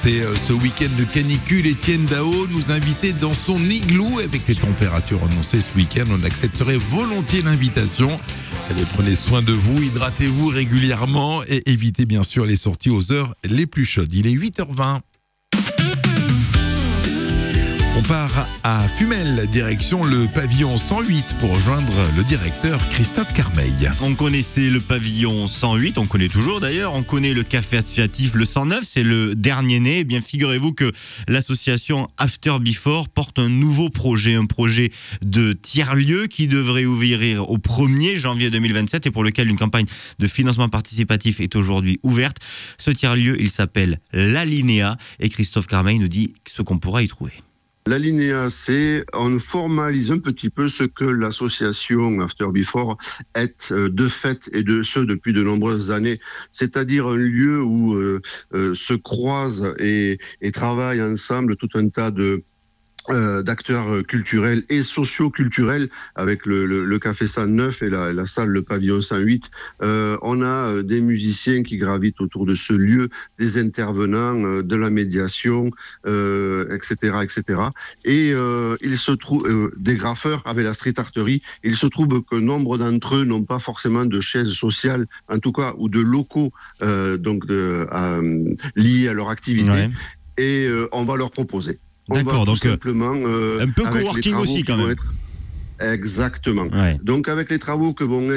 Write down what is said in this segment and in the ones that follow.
affronter ce week-end de canicule. Étienne Dao nous invitait dans son igloo. Avec les températures annoncées ce week-end, on accepterait volontiers l'invitation. Allez, prenez soin de vous, hydratez-vous régulièrement et évitez bien sûr les sorties aux heures les plus chaudes. Il est 8h20. On part à Fumel, direction le pavillon 108 pour rejoindre le directeur Christophe Carmeil. On connaissait le pavillon 108, on connaît toujours d'ailleurs, on connaît le café associatif le 109, c'est le dernier né. Eh bien, figurez-vous que l'association After Before porte un nouveau projet, un projet de tiers-lieu qui devrait ouvrir au 1er janvier 2027 et pour lequel une campagne de financement participatif est aujourd'hui ouverte. Ce tiers-lieu, il s'appelle l'Alinéa et Christophe Carmeil nous dit ce qu'on pourra y trouver. L'alinéa, c'est on formalise un petit peu ce que l'association After Before est de fait et de ce depuis de nombreuses années, c'est-à-dire un lieu où se croisent et travaillent ensemble tout un tas d'acteurs culturels et socio-culturels avec le Café 109 et la salle, le pavillon 108. On a des musiciens qui gravitent autour de ce lieu, des intervenants, de la médiation, etc., etc. Et il se trouve des graffeurs avec la street arterie. Il se trouve que nombre d'entre eux n'ont pas forcément de chaises sociales, en tout cas, ou de locaux liés à leur activité. Ouais. Et on va leur proposer. D'accord, donc simplement, un peu coworking aussi quand même. Exactement. Ouais. Donc avec les travaux qui vont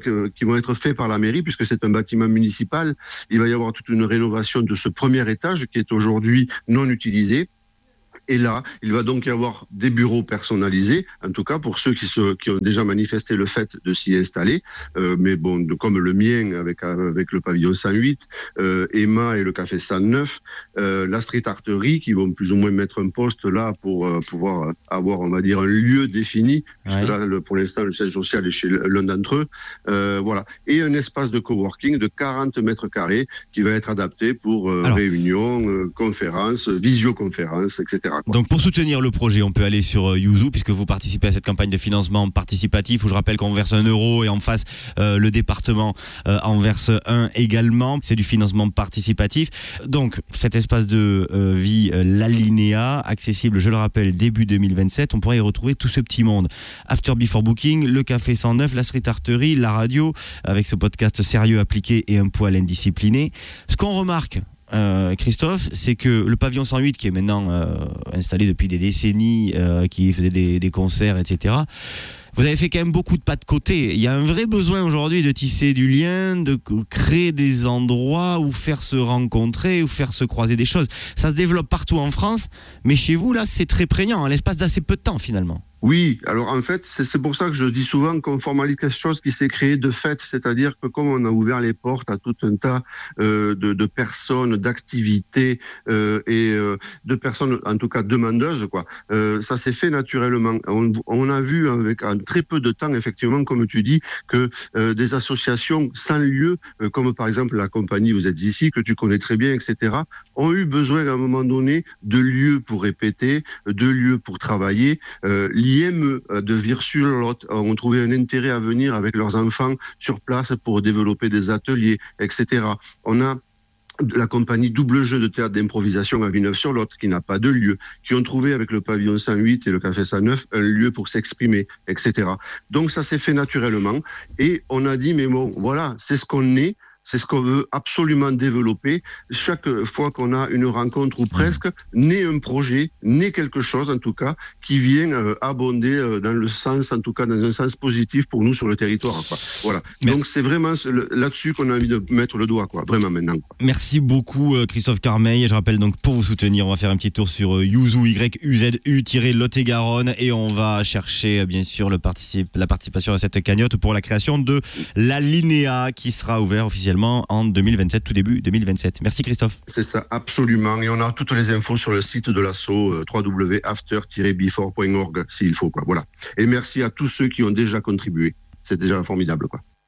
être faits par la mairie, puisque c'est un bâtiment municipal, il va y avoir toute une rénovation de ce premier étage qui est aujourd'hui non utilisé. Et là, il va donc y avoir des bureaux personnalisés, en tout cas pour ceux qui ont déjà manifesté le fait de s'y installer. Mais bon, comme le mien avec le pavillon 108, Emma et le café 109, la street arterie qui vont plus ou moins mettre un poste là pour pouvoir avoir, on va dire, un lieu défini, puisque là, pour l'instant, le siège social est chez l'un d'entre eux. Voilà. Et un espace de coworking de 40 mètres carrés qui va être adapté pour réunions, conférences, visioconférences, etc. Donc pour soutenir le projet, on peut aller sur Yuzu puisque vous participez à cette campagne de financement participatif où je rappelle qu'on verse 1 euro et en face le département en verse 1 également. C'est du financement participatif. Donc cet espace de vie, l'Alinéa, accessible, je le rappelle, début 2027. On pourra y retrouver tout ce petit monde. After Before Booking, le café 109, la street arterie, la radio avec ce podcast sérieux, appliqué et un poil indiscipliné. Ce qu'on remarque, Christophe, c'est que le pavillon 108 qui est maintenant installé depuis des décennies, qui faisait des concerts, etc., vous avez fait quand même beaucoup de pas de côté. Il y a un vrai besoin aujourd'hui de tisser du lien, de créer des endroits où faire se rencontrer, où faire se croiser des choses. Ça se développe partout en France, mais chez vous, là, c'est très prégnant, à l'espace d'assez peu de temps, finalement. Oui, alors en fait, c'est pour ça que je dis souvent qu'on formalise quelque chose qui s'est créé de fait, c'est-à-dire que comme on a ouvert les portes à tout un tas de personnes, d'activités et de personnes, en tout cas demandeuses, quoi. Ça s'est fait naturellement. On a vu avec en très peu de temps, effectivement, comme tu dis, que des associations sans lieu, comme par exemple la compagnie Vous êtes ici, que tu connais très bien, etc., ont eu besoin à un moment donné de lieux pour répéter, de lieux pour travailler. L'IME de Vieux-sur-Lot ont trouvé un intérêt à venir avec leurs enfants sur place pour développer des ateliers, etc. On a la compagnie Double Jeu de théâtre d'improvisation à Villeneuve-sur-Lot, qui n'a pas de lieu, qui ont trouvé avec le pavillon 108 et le café 109 un lieu pour s'exprimer, etc. Donc ça s'est fait naturellement et on a dit mais bon, voilà, c'est ce qu'on est. C'est ce qu'on veut absolument développer. Chaque fois qu'on a une rencontre ou presque, naît un projet, naît quelque chose en tout cas, qui vient abonder dans le sens, en tout cas dans un sens positif pour nous sur le territoire, quoi. Voilà. Merci. Donc c'est vraiment là-dessus qu'on a envie de mettre le doigt, quoi. Vraiment maintenant, quoi. Merci beaucoup Christophe Carmeil. Je rappelle donc pour vous soutenir, on va faire un petit tour sur Yuzu, YUZU-Lot-et-Garonne et on va chercher bien sûr la participation à cette cagnotte pour la création de l'Alinéa qui sera ouvert officiellement en 2027, tout début 2027. Merci Christophe. C'est ça, absolument. Et on a toutes les infos sur le site de l'asso www.after-before.org s'il faut, quoi. Voilà. Et merci à tous ceux qui ont déjà contribué. C'est déjà formidable, quoi.